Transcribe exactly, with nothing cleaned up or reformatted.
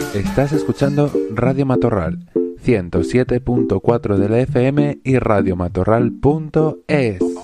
Estás escuchando Radio Matorral, ciento siete punto cuatro de la F M y radiomatorral punto es.